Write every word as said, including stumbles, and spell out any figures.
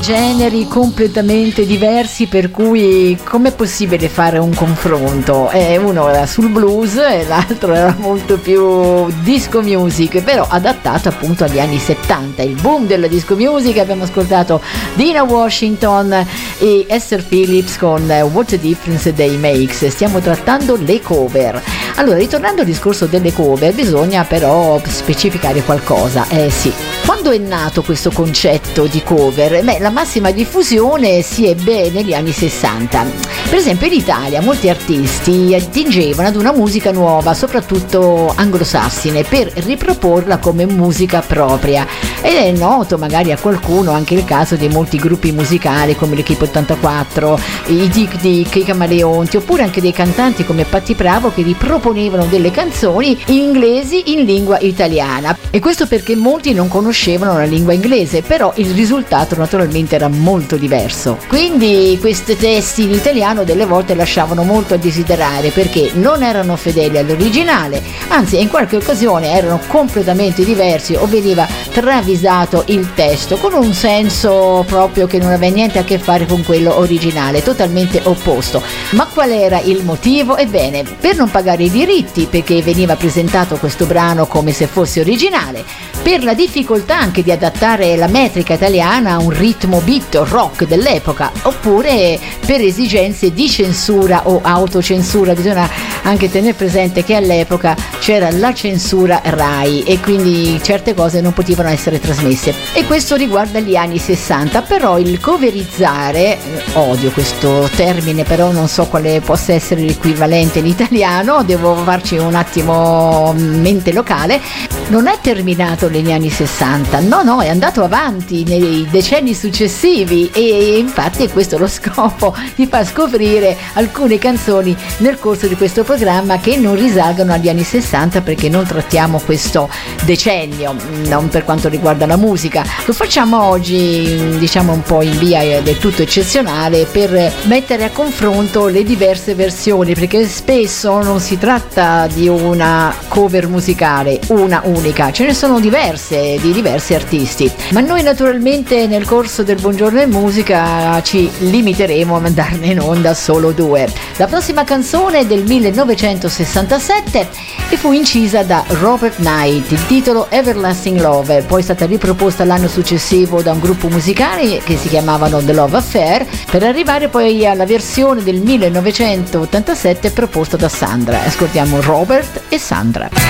generi completamente diversi, per cui com'è possibile fare un confronto? Eh, uno era sul blues e l'altro era molto più disco music, però adattato appunto agli anni settanta, il boom della disco music. Abbiamo ascoltato Dina Washington e Esther Phillips con What a Difference They Makes. Stiamo trattando le cover. Allora, ritornando al discorso delle cover, bisogna però specificare qualcosa. Eh sì, quando è nato questo concetto di cover? Beh, la massima diffusione si ebbe negli anni sessanta. Per esempio in Italia molti artisti attingevano ad una musica nuova, soprattutto anglosassine, per riproporla come musica propria. Ed è noto magari a qualcuno anche il caso di molti gruppi musicali come l'Equipe ottantaquattro, i Dick Dick, i Camaleonti, oppure anche dei cantanti come Patti Bravo che riproponevano delle canzoni inglesi in lingua italiana. E questo perché molti non conoscevano la lingua inglese, però il risultato naturalmente era molto diverso. Quindi questi testi in italiano delle volte lasciavano molto a desiderare, perché non erano fedeli all'originale, anzi in qualche occasione erano completamente diversi o veniva travisato il testo con un senso proprio che non aveva niente a che fare con quello originale, totalmente opposto. Ma qual era il motivo? Ebbene, per non pagare i diritti, perché veniva presentato questo brano come se fosse originale, per la difficoltà anche di adattare la metrica italiana a un ritmo beat o rock dell'epoca, oppure per esigenze di censura o autocensura. Bisogna anche tenere presente che all'epoca c'era la censura RAI e quindi certe cose non potevano essere trasmesse, e questo riguarda gli anni sessanta. Però il coverizzare, odio questo termine, però non so quale possa essere l'equivalente in italiano, devo farci un attimo mente locale, non è terminato negli anni sessanta, no no, è andato avanti nei decenni successivi, e infatti è questo lo scopo, di far scoprire alcune canzoni nel corso di questo programma che non risalgono agli anni sessanta, perché non trattiamo questo decennio, non per quanto riguarda la musica. Lo facciamo oggi, diciamo, un po' in via del tutto eccezionale, per mettere a confronto le diverse versioni, perché spesso non si tratta di una cover musicale, una unica, ce ne sono diverse, di diversi artisti, ma noi naturalmente nel corso del Buongiorno in Musica ci limiteremo a mandarne in onda solo due. La prossima canzone è del millenovecentosessantasette e fu incisa da Robert Knight, il titolo Everlasting Love, poi è stata riproposta l'anno successivo da un gruppo musicale che si chiamavano The Love Affair, per arrivare poi alla versione del millenovecentottantasette proposta da Sandra. Ascoltiamo Robert e Sandra.